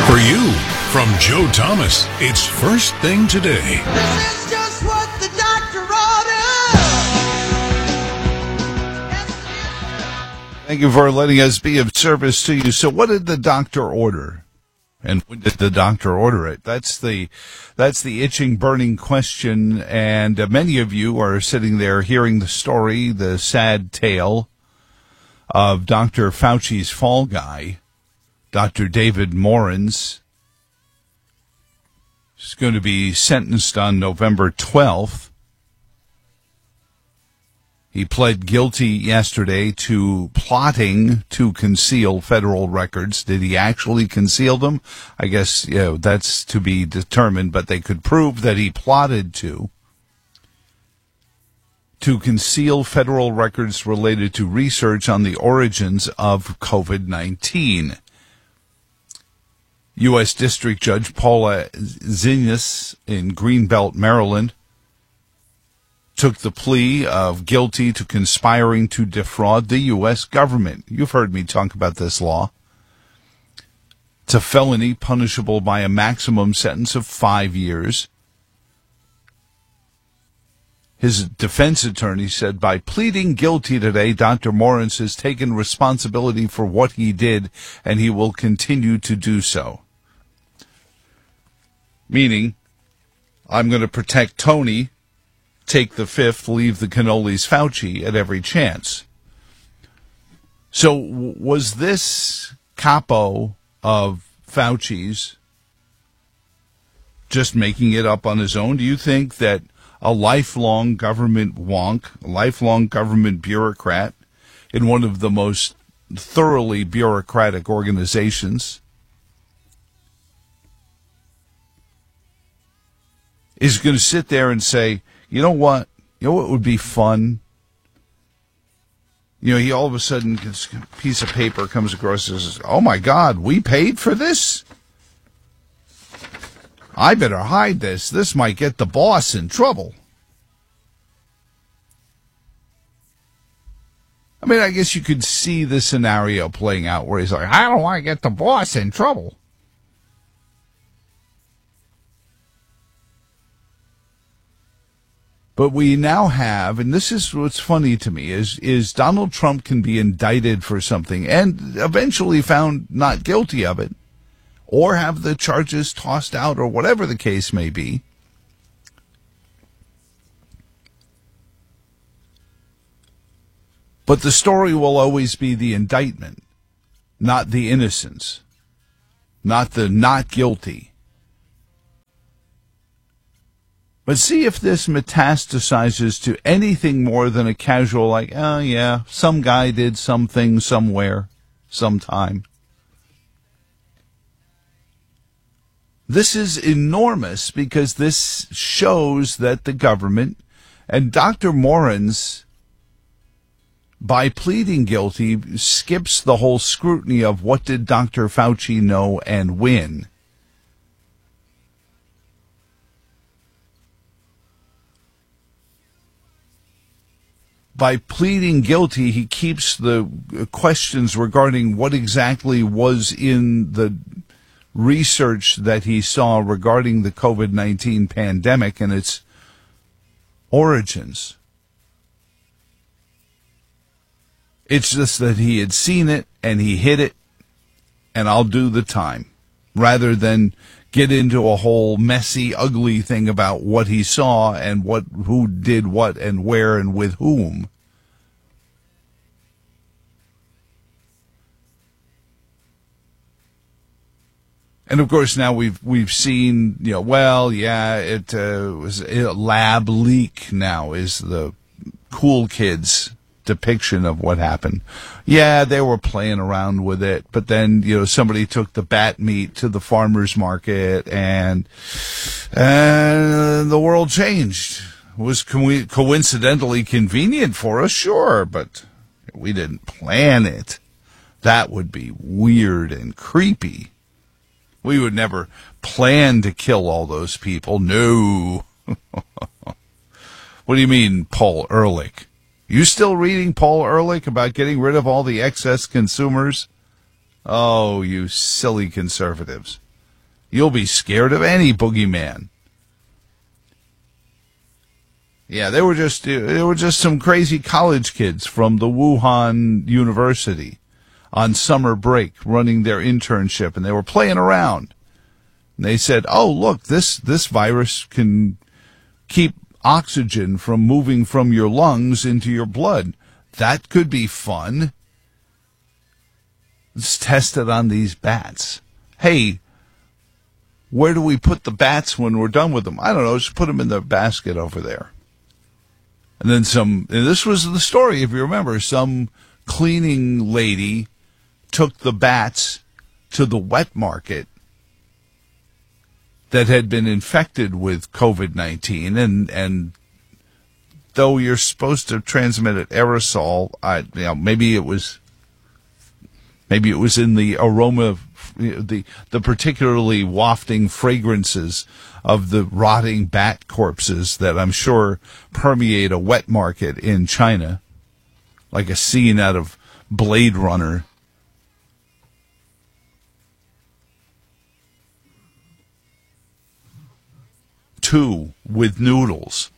For you, from Joe Thomas, it's First Thing Today. This is just what the doctor ordered. Thank you for letting us be of service to you. So what did the doctor order? And when did the doctor order it? That's the itching, burning question. And many of you are sitting there hearing the story, the sad tale of Dr. Fauci's fall guy, Dr. David Morens. He's going to be sentenced on November 12th. He pled guilty yesterday to plotting to conceal federal records. Did he actually conceal them? I guess, that's to be determined, but they could prove that he plotted to conceal federal records related to research on the origins of COVID-19. U.S. District Judge Paula Zinus in Greenbelt, Maryland, took the plea of guilty to conspiring to defraud the U.S. government. You've heard me talk about this law. It's a felony punishable by a maximum sentence of 5 years. His defense attorney said, by pleading guilty today, Dr. Morens has taken responsibility for what he did, and he will continue to do so. Meaning, I'm going to protect Tony, take the fifth, leave the cannolis Fauci at every chance. So was this capo of Fauci's just making it up on his own? Do you think that a lifelong government wonk, a lifelong government bureaucrat in one of the most thoroughly bureaucratic organizations is going to sit there and say, you know what would be fun? He all of a sudden gets a piece of paper, comes across and says, oh my God, we paid for this? I better hide this. This might get the boss in trouble. I mean, I guess you could see the scenario playing out where he's like, I don't want to get the boss in trouble. But we now have, and this is what's funny to me, is Donald Trump can be indicted for something and eventually found not guilty of it, or have the charges tossed out, or whatever the case may be. But the story will always be the indictment, not the innocence, not the not guilty. But see if this metastasizes to anything more than a casual, like, oh yeah, some guy did something somewhere, sometime. This is enormous because this shows that the government and Dr. Morens, by pleading guilty, skips the whole scrutiny of what did Dr. Fauci know and when. By pleading guilty, he keeps the questions regarding what exactly was in the research that he saw regarding the COVID-19 pandemic and its origins. It's just that he had seen it and he hid it, and I'll do the time, rather than get into a whole messy, ugly thing about what he saw and who did what and where and with whom. And of course now we've seen, it was a lab leak now is the cool kids depiction of what happened. Yeah, they were playing around with it, but then, somebody took the bat meat to the farmer's market and the world changed. It was coincidentally convenient for us, sure, but we didn't plan it. That would be weird and creepy. We would never plan to kill all those people. No. What do you mean, Paul Ehrlich? You still reading Paul Ehrlich about getting rid of all the excess consumers? Oh, you silly conservatives. You'll be scared of any boogeyman. Yeah, they were just some crazy college kids from the Wuhan University on summer break running their internship, and they were playing around. And they said, "Oh, look, this virus can keep oxygen from moving from your lungs into your blood. That could be fun. Let's test it on these bats. Hey, where do we put the bats when we're done with them? I don't know, just put them in the basket over there." And then and this was the story, if you remember, some cleaning lady took the bats to the wet market that had been infected with COVID-19, and though you're supposed to transmit it aerosol, maybe it was in the aroma, the particularly wafting fragrances of the rotting bat corpses that I'm sure permeate a wet market in China, like a scene out of Blade Runner. Two with noodles.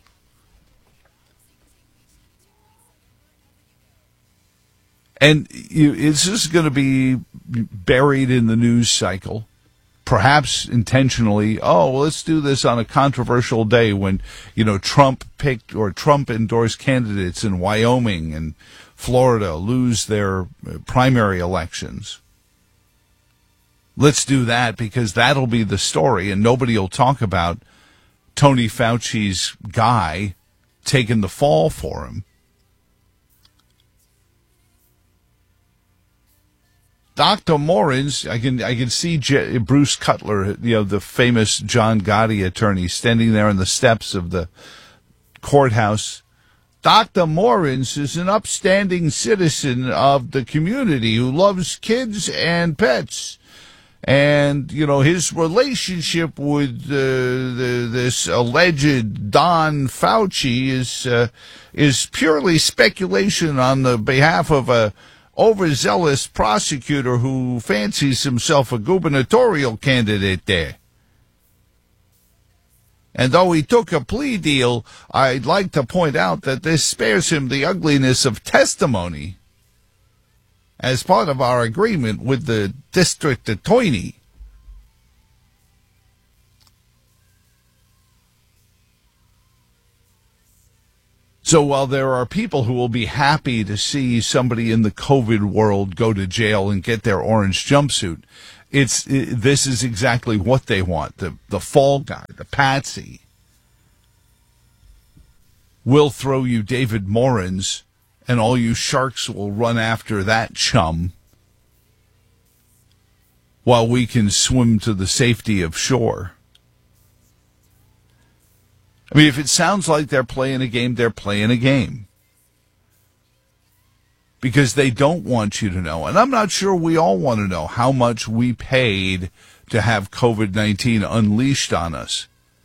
And it's just going to be buried in the news cycle, perhaps intentionally. Oh, well, let's do this on a controversial day when, Trump endorsed candidates in Wyoming and Florida lose their primary elections. Let's do that because that'll be the story, and nobody will talk about Tony Fauci's guy taking the fall for him. Dr. Morins, I can see Bruce Cutler, the famous John Gotti attorney, standing there on the steps of the courthouse. Dr. Morins is an upstanding citizen of the community who loves kids and pets. And, his relationship with this alleged Don Fauci is purely speculation on the behalf of a overzealous prosecutor who fancies himself a gubernatorial candidate there. And though he took a plea deal, I'd like to point out that this spares him the ugliness of testimony as part of our agreement with the district attorney. So while there are people who will be happy to see somebody in the COVID world go to jail and get their orange jumpsuit, this is exactly what they want. The fall guy, the patsy, will throw you David Morins, and all you sharks will run after that chum while we can swim to the safety of shore. I mean, if it sounds like they're playing a game, they're playing a game. Because they don't want you to know. And I'm not sure we all want to know how much we paid to have COVID-19 unleashed on us.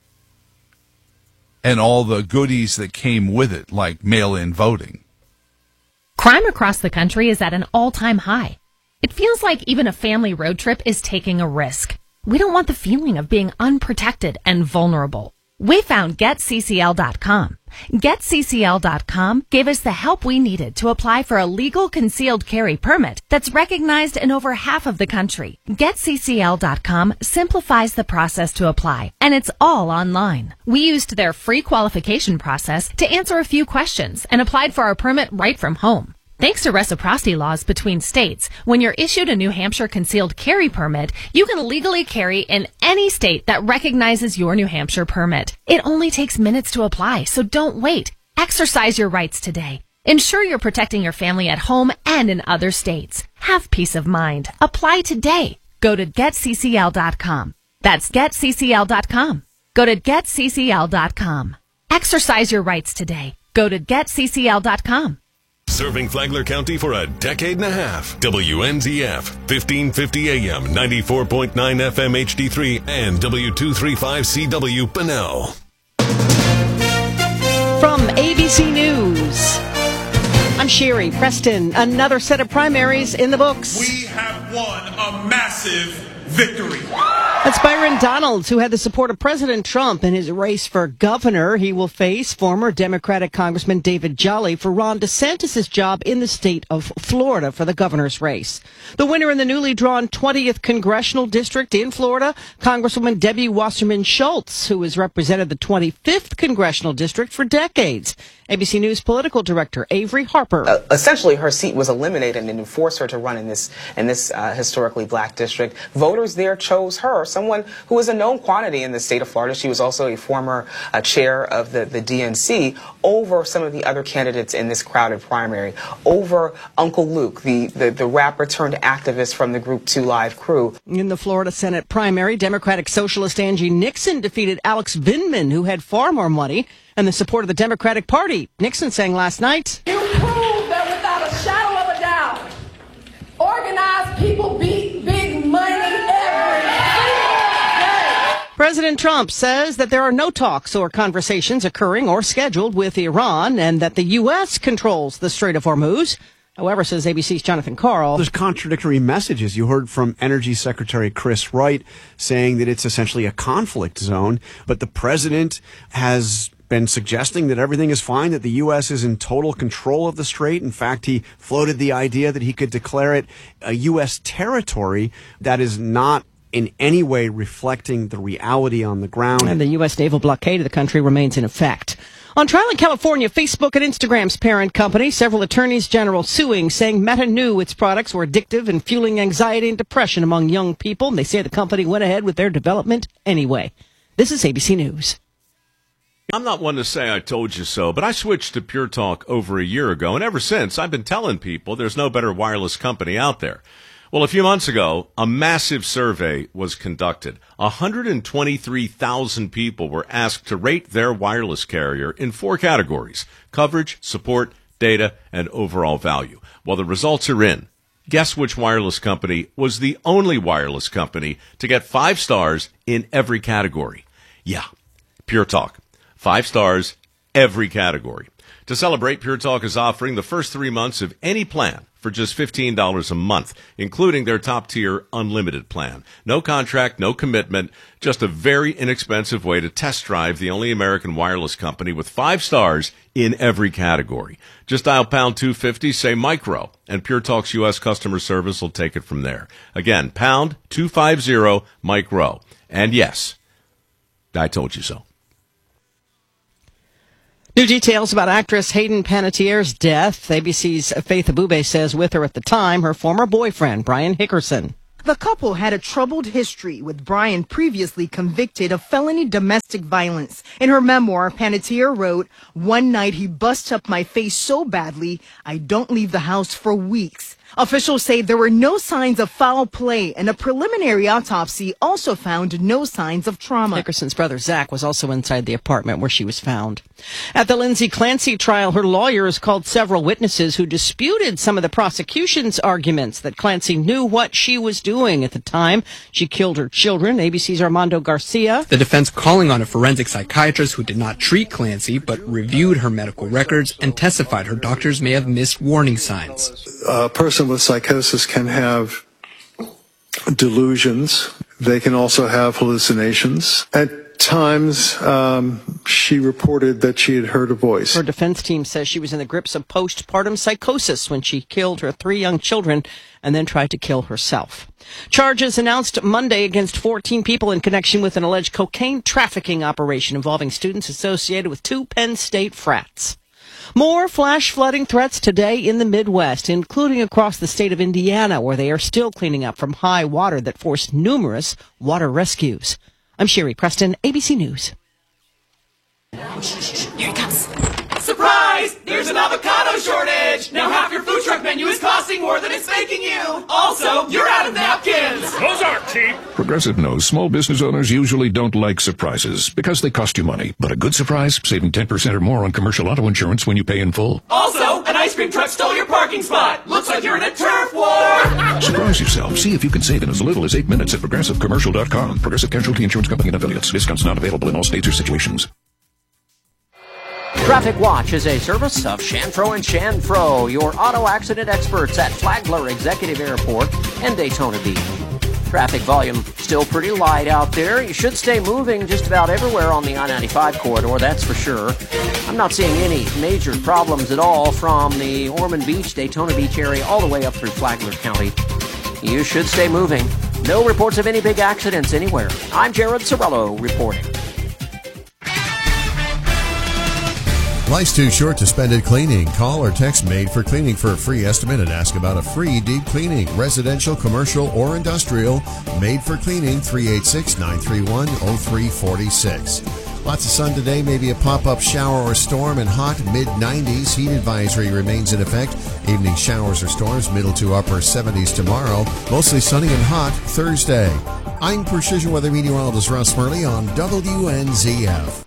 And all the goodies that came with it, like mail-in voting. Crime across the country is at an all-time high. It feels like even a family road trip is taking a risk. We don't want the feeling of being unprotected and vulnerable. We found GetCCL.com. GetCCL.com gave us the help we needed to apply for a legal concealed carry permit that's recognized in over half of the country. GetCCL.com simplifies the process to apply, and it's all online. We used their free qualification process to answer a few questions and applied for our permit right from home. Thanks to reciprocity laws between states, when you're issued a New Hampshire concealed carry permit, you can legally carry in any state that recognizes your New Hampshire permit. It only takes minutes to apply, so don't wait. Exercise your rights today. Ensure you're protecting your family at home and in other states. Have peace of mind. Apply today. Go to GetCCL.com. That's GetCCL.com. Go to GetCCL.com. Exercise your rights today. Go to GetCCL.com. Serving Flagler County for a decade and a half. WNZF, 1550 AM, 94.9 FM HD3, and W235CW Bunnell. From ABC News, I'm Sherry Preston. Another set of primaries in the books. We have won a massive victory. That's Byron Donalds, who had the support of President Trump in his race for governor. He will face former Democratic Congressman David Jolly for Ron DeSantis' job in the state of Florida for the governor's race. The winner in the newly drawn 20th Congressional District in Florida, Congresswoman Debbie Wasserman Schultz, who has represented the 25th Congressional District for decades. ABC News political director Avery Harper. Essentially, her seat was eliminated and forced her to run in this historically black district. Voters there chose her, someone who is a known quantity in the state of Florida. She was also a former chair of the DNC, over some of the other candidates in this crowded primary, over Uncle Luke, the rapper turned activist from the Group 2 Live crew. In the Florida Senate primary, Democratic Socialist Angie Nixon defeated Alex Vindman, who had far more money and the support of the Democratic Party. Nixon sang last night, "You prove that without a shadow of a doubt, organized people beat big money every single day." President Trump says that there are no talks or conversations occurring or scheduled with Iran and that the U.S. controls the Strait of Hormuz. However, says ABC's Jonathan Karl, there's contradictory messages. You heard from Energy Secretary Chris Wright saying that it's essentially a conflict zone, but the president has been suggesting that everything is fine, that the U.S. is in total control of the strait. In fact, he floated the idea that he could declare it a U.S. territory that is not in any way reflecting the reality on the ground. And the U.S. naval blockade of the country remains in effect. On trial in California, Facebook and Instagram's parent company, several attorneys general suing, saying Meta knew its products were addictive and fueling anxiety and depression among young people. And they say the company went ahead with their development anyway. This is ABC News. I'm not one to say I told you so, but I switched to Pure Talk over a year ago, and ever since I've been telling people there's no better wireless company out there. Well, a few months ago, a massive survey was conducted. 123,000 people were asked to rate their wireless carrier in 4 categories: coverage, support, data, and overall value. Well, the results are in. Guess which wireless company was the only wireless company to get 5 stars in every category? Yeah, Pure Talk. 5 stars, every category. To celebrate, Pure Talk is offering the first 3 months of any plan for just $15 a month, including their top-tier unlimited plan. No contract, no commitment, just a very inexpensive way to test drive the only American wireless company with 5 stars in every category. Just dial pound 250, say micro, and Pure Talk's U.S. customer service will take it from there. Again, pound 250 micro. And yes, I told you so. New details about actress Hayden Panettiere's death. ABC's Faith Abube says with her at the time, her former boyfriend, Brian Hickerson. The couple had a troubled history, with Brian previously convicted of felony domestic violence. In her memoir, Panettiere wrote, "One night he busts up my face so badly, I don't leave the house for weeks." Officials say there were no signs of foul play, and a preliminary autopsy also found no signs of trauma. Hickerson's brother, Zach, was also inside the apartment where she was found. At the Lindsay Clancy trial, her lawyers called several witnesses who disputed some of the prosecution's arguments that Clancy knew what she was doing at the time she killed her children. ABC's Armando Garcia. The defense calling on a forensic psychiatrist who did not treat Clancy but reviewed her medical records and testified her doctors may have missed warning signs. A person with psychosis can have delusions. They can also have hallucinations. At times, she reported that she had heard a voice. Her defense team says she was in the grips of postpartum psychosis when she killed her 3 young children and then tried to kill herself. Charges announced Monday against 14 people in connection with an alleged cocaine trafficking operation involving students associated with 2 Penn State frats. More flash flooding threats today in the Midwest, including across the state of Indiana, where they are still cleaning up from high water that forced numerous water rescues. I'm Sherry Preston, ABC News. Here it comes. Surprise! There's an avocado shortage! Now half your food truck menu is costing more than it's making you! Also, you're out of napkins! Those aren't cheap! Progressive knows small business owners usually don't like surprises because they cost you money. But a good surprise, saving 10% or more on commercial auto insurance when you pay in full. Also, an ice cream truck stole your parking spot! Looks like you're in a turf war! Surprise yourself. See if you can save in as little as 8 minutes at ProgressiveCommercial.com. Progressive Casualty Insurance Company and affiliates. Discounts not available in all states or situations. Traffic Watch is a service of Shanfro and Shanfro, your auto accident experts at Flagler Executive Airport and Daytona Beach. Traffic volume still pretty light out there. You should stay moving just about everywhere on the I-95 corridor, that's for sure. I'm not seeing any major problems at all from the Ormond Beach, Daytona Beach area all the way up through Flagler County. You should stay moving. No reports of any big accidents anywhere. I'm Jared Sorello reporting. Life's too short to spend it cleaning. Call or text Made for Cleaning for a free estimate and ask about a free deep cleaning. Residential, commercial, or industrial. Made for Cleaning, 386-931-0346. Lots of sun today, maybe a pop-up shower or storm, and hot mid-90s. Heat advisory remains in effect. Evening showers or storms, middle to upper 70s tomorrow. Mostly sunny and hot Thursday. I'm Precision Weather Meteorologist Russ Murley on WNZF.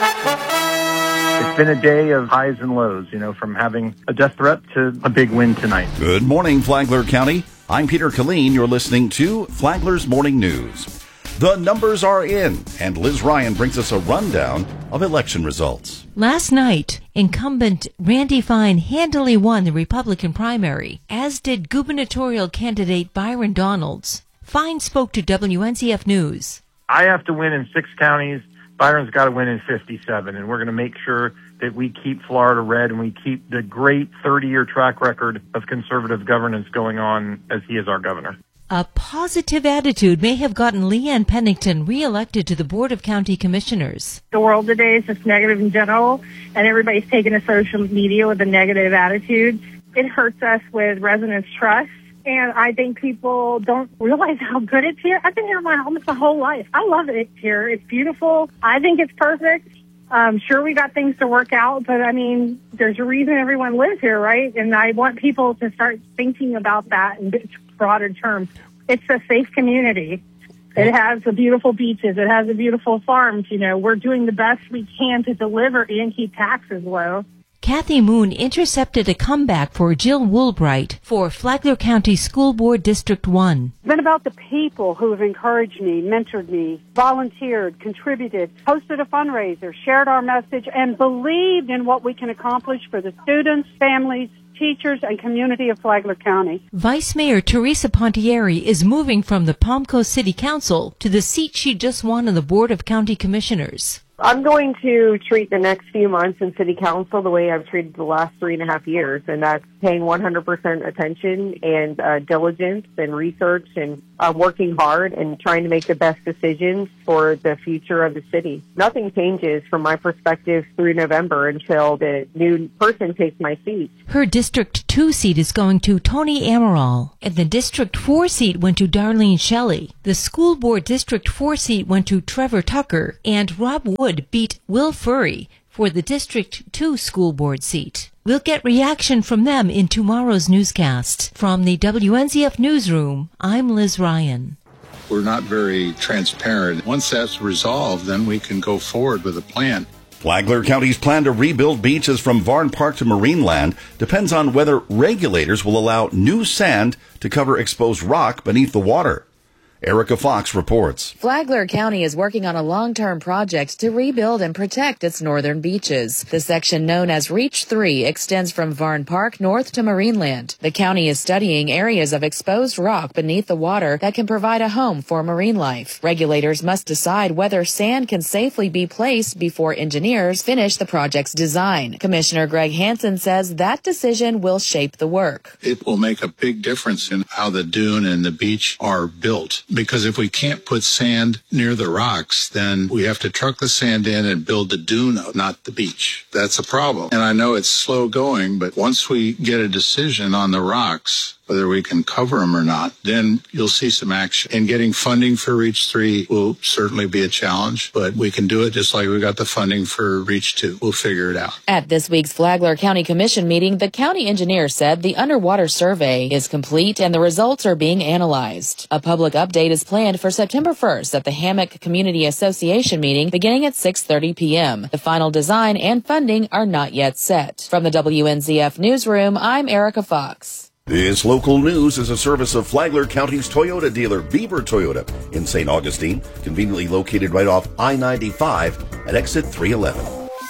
It's been a day of highs and lows, from having a death threat to a big win tonight. Good morning, Flagler County. I'm Peter Killeen. You're listening to Flagler's Morning News. The numbers are in, and Liz Ryan brings us a rundown of election results. Last night, incumbent Randy Fine handily won the Republican primary, as did gubernatorial candidate Byron Donalds. Fine spoke to WNZF News. I have to win in 6 counties. Byron's got to win in 57, and we're going to make sure that we keep Florida red and we keep the great 30-year track record of conservative governance going on as he is our governor. A positive attitude may have gotten Leanne Pennington reelected to the Board of County Commissioners. The world today is just negative in general, and everybody's taking to social media with a negative attitude. It hurts us with residents' trust. And I think people don't realize how good it's here. I've been here almost my whole life. I love it here. It's beautiful. I think it's perfect. Sure, we got things to work out, but there's a reason everyone lives here, right? And I want people to start thinking about that in broader terms. It's a safe community. It has the beautiful beaches. It has the beautiful farms. We're doing the best we can to deliver and keep taxes low. Kathy Moon intercepted a comeback for Jill Woolbright for Flagler County School Board District 1. It's been about the people who have encouraged me, mentored me, volunteered, contributed, hosted a fundraiser, shared our message, and believed in what we can accomplish for the students, families, teachers, and community of Flagler County. Vice Mayor Teresa Pontieri is moving from the Palm Coast City Council to the seat she just won on the Board of County Commissioners. I'm going to treat the next few months in City Council the way I've treated the last 3.5 years, and that's paying 100% attention and diligence and research and working hard and trying to make the best decisions for the future of the city. Nothing changes from my perspective through November until the new person takes my seat. Her District 2 seat is going to Tony Amaral, and the District 4 seat went to Darlene Shelley. The School Board District 4 seat went to Trevor Tucker, and Rob Wood beat Will Furry for the District 2 School Board seat. We'll get reaction from them in tomorrow's newscast. From the WNZF Newsroom, I'm Liz Ryan. We're not very transparent. Once that's resolved, then we can go forward with a plan. Flagler County's plan to rebuild beaches from Varn Park to Marineland depends on whether regulators will allow new sand to cover exposed rock beneath the water. Erica Fox reports. Flagler County is working on a long-term project to rebuild and protect its northern beaches. The section known as Reach 3 extends from Varn Park north to Marineland. The county is studying areas of exposed rock beneath the water that can provide a home for marine life. Regulators must decide whether sand can safely be placed before engineers finish the project's design. Commissioner Greg Hansen says that decision will shape the work. It will make a big difference in how the dune and the beach are built. Because if we can't put sand near the rocks, then we have to truck the sand in and build the dune, not the beach. That's a problem. And I know it's slow going, but once we get a decision on the rocks, whether we can cover them or not, then you'll see some action. And getting funding for Reach 3 will certainly be a challenge, but we can do it just like we got the funding for Reach 2. We'll figure it out. At this week's Flagler County Commission meeting, the county engineer said the underwater survey is complete and the results are being analyzed. A public update is planned for September 1st at the Hammock Community Association meeting beginning at 6:30 p.m. The final design and funding are not yet set. From the WNZF Newsroom, I'm Erica Fox. This local news is a service of Flagler County's Toyota dealer, Beaver Toyota, in St. Augustine, conveniently located right off I-95 at exit 311.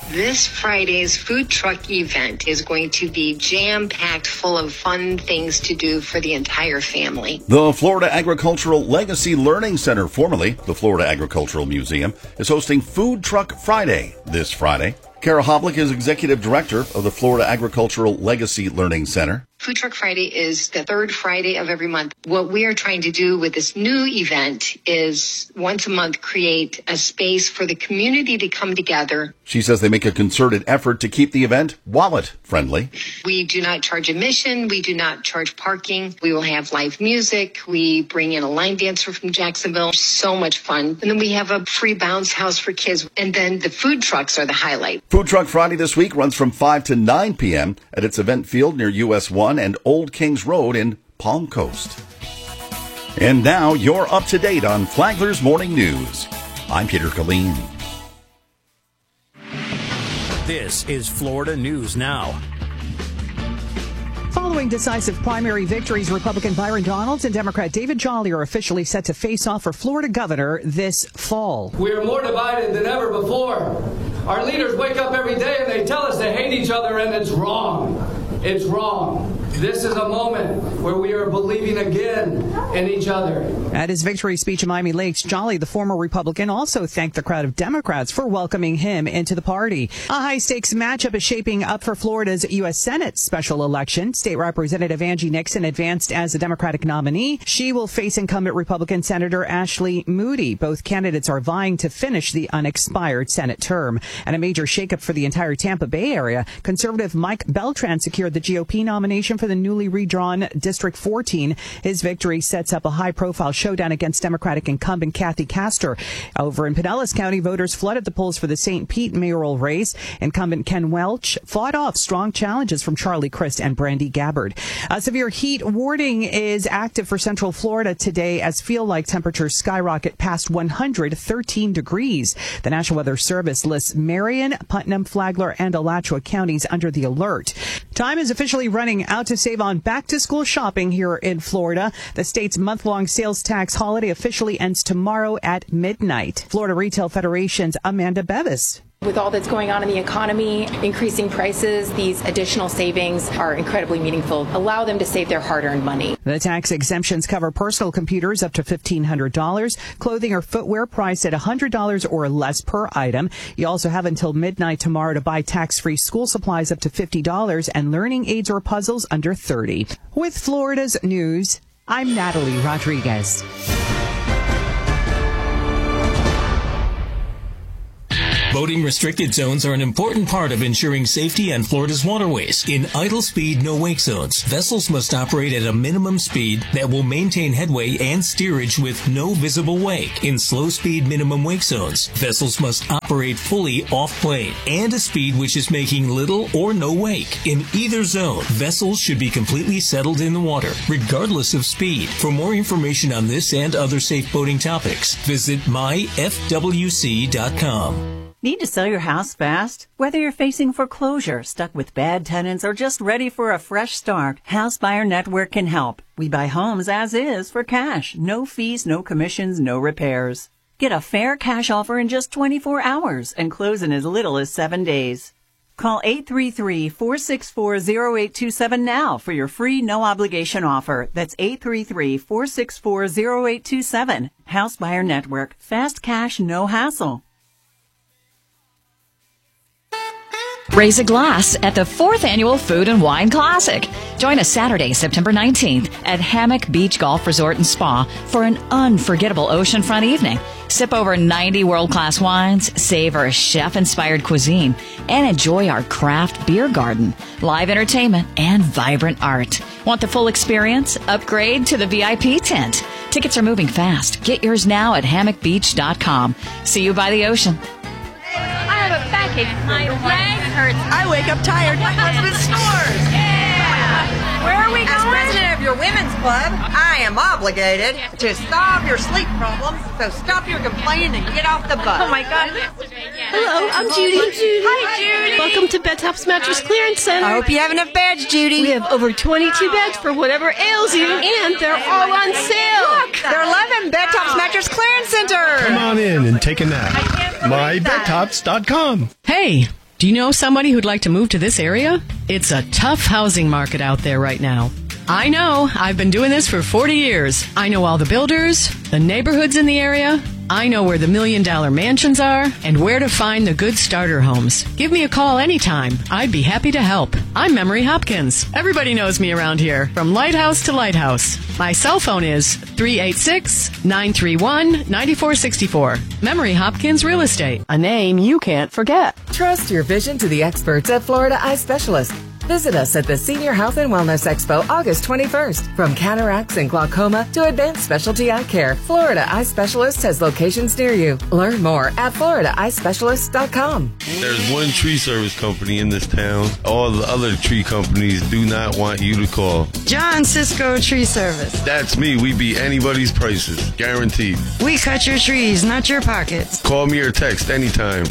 This Friday's food truck event is going to be jam-packed full of fun things to do for the entire family. The Florida Agricultural Legacy Learning Center, formerly the Florida Agricultural Museum, is hosting Food Truck Friday this Friday. Kara Hoblick is Executive Director of the Florida Agricultural Legacy Learning Center. Food Truck Friday is the third Friday of every month. What we are trying to do with this new event is once a month create a space for the community to come together. She says they make a concerted effort to keep the event wallet-friendly. We do not charge admission. We do not charge parking. We will have live music. We bring in a line dancer from Jacksonville. So much fun. And then we have a free bounce house for kids. And then the food trucks are the highlight. Food Truck Friday this week runs from 5 to 9 p.m. at its event field near US 1 and Old Kings Road in Palm Coast. And now you're up to date on Flagler's Morning News. I'm Peter Killeen. This is Florida News Now. Following decisive primary victories, Republican Byron Donalds and Democrat David Jolly are officially set to face off for Florida governor this fall. We are more divided than ever before. Our leaders wake up every day and they tell us they hate each other, and it's wrong. It's wrong. This is a moment where we are believing again in each other. At his victory speech in Miami Lakes, Jolly, the former Republican, also thanked the crowd of Democrats for welcoming him into the party. A high-stakes matchup is shaping up for Florida's U.S. Senate special election. State Representative Angie Nixon advanced as the Democratic nominee. She will face incumbent Republican Senator Ashley Moody. Both candidates are vying to finish the unexpired Senate term. And a major shakeup for the entire Tampa Bay area. Conservative Mike Beltran secured the GOP nomination for the newly redrawn District 14. His victory sets up a high-profile showdown against Democratic incumbent Kathy Castor. Over in Pinellas County, voters flooded the polls for the St. Pete mayoral race. Incumbent Ken Welch fought off strong challenges from Charlie Crist and Brandy Gabbard. A severe heat warning is active for Central Florida today as feel-like temperatures skyrocket past 113 degrees. The National Weather Service lists Marion, Putnam, Flagler, and Alachua counties under the alert. Time is officially running out to save on back-to-school shopping here in Florida. The state's month-long sales tax holiday officially ends tomorrow at midnight. Florida Retail Federation's Amanda Bevis. With all that's going on in the economy, increasing prices, these additional savings are incredibly meaningful. Allow them to save their hard-earned money. The tax exemptions cover personal computers up to $1,500, clothing or footwear priced at $100 or less per item. You also have until midnight tomorrow to buy tax-free school supplies up to $50 and learning aids or puzzles under $30. With Florida's news, I'm Natalie Rodriguez. Boating restricted zones are an important part of ensuring safety on Florida's waterways. In idle speed, no wake zones, vessels must operate at a minimum speed that will maintain headway and steerage with no visible wake. In slow speed minimum wake zones, vessels must operate fully off-plane and a speed which is making little or no wake. In either zone, vessels should be completely settled in the water, regardless of speed. For more information on this and other safe boating topics, visit myfwc.com. Need to sell your house fast? Whether you're facing foreclosure, stuck with bad tenants, or just ready for a fresh start, House Buyer Network can help. We buy homes as is for cash. No fees, no commissions, no repairs. Get a fair cash offer in just 24 hours and close in as little as 7 days. Call 833-464-0827 now for your free no-obligation offer. That's 833-464-0827. House Buyer Network. Fast cash, no hassle. Raise a glass at the 4th Annual Food and Wine Classic. Join us Saturday, September 19th at Hammock Beach Golf Resort and Spa for an unforgettable oceanfront evening. Sip over 90 world-class wines, savor chef-inspired cuisine, and enjoy our craft beer garden, live entertainment, and vibrant art. Want the full experience? Upgrade to the VIP tent. Tickets are moving fast. Get yours now at hammockbeach.com. See you by the ocean. I have a backache. My leg hurts. I wake up tired. My husband snores. Yeah. Where are we going? As president of your women's club, I am obligated to solve your sleep problems. So stop your complaining and get off the bus. Oh my God. Hello, I'm Judy. Hi, Judy. Welcome to Bed Tops Mattress Clearance Center. I hope you have enough beds, Judy. We have over 22 beds for whatever ails you, and they're all on sale. Look, they're 11 Bed Tops Mattress Clearance Center. Come on in and take a nap. MyBedTops.com. Hey, do Do you know somebody who'd like to move to this area? It's a tough housing market out there right now. I know. I've been doing this for 40 years. I know all the builders, the neighborhoods in the area. I know where the $1 million mansions are and where to find the good starter homes. Give me a call anytime. I'd be happy to help. I'm Memory Hopkins. Everybody knows me around here, from lighthouse to lighthouse. My cell phone is 386-931-9464. Memory Hopkins Real Estate, a name you can't forget. Trust your vision to the experts at Florida Eye Specialist. Visit us at the Senior Health and Wellness Expo August 21st. From cataracts and glaucoma to advanced specialty eye care, Florida Eye Specialist has locations near you. Learn more at FloridaEyeSpecialist.com. There's one tree service company in this town. All the other tree companies do not want you to call. John Cisco Tree Service. That's me. We beat anybody's prices. Guaranteed. We cut your trees, not your pockets. Call me or text anytime.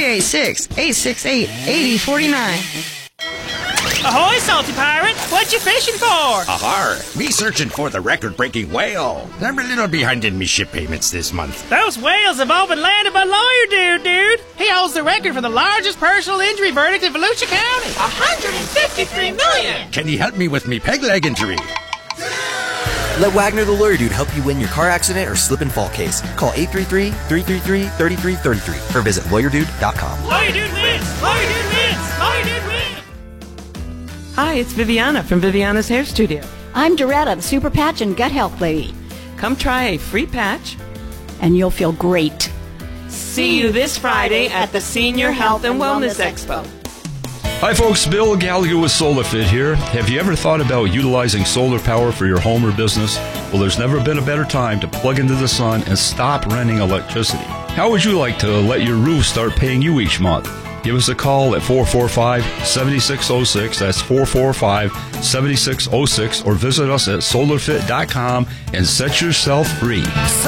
386-868-8049. Ahoy, salty pirate! What you fishing for? Ahar! Me searching for the record-breaking whale. I'm a little behind in me ship payments this month. Those whales have all been landed by lawyer dude. He holds the record for the largest personal injury verdict in Volusia County. $153 million! Can you help me with me peg leg injury? Let Wagner the Lawyer Dude help you win your car accident or slip and fall case. Call 833-333-3333 or visit lawyerdude.com. Lawyer Dude wins! Lawyer Dude wins! Lawyer Dude wins! Hi, it's Viviana from Viviana's Hair Studio. I'm Doretta, the Super Patch and Gut Health Lady. Come try a free patch, and you'll feel great. See you this Friday at the Senior Health and Wellness Expo. Hi folks, Bill Gallagher with SolarFit here. Have you ever thought about utilizing solar power for your home or business? Well, there's never been a better time to plug into the sun and stop renting electricity. How would you like to let your roof start paying you each month? Give us a call at 445-7606. That's 445-7606. Or visit us at solarfit.com and set yourself free.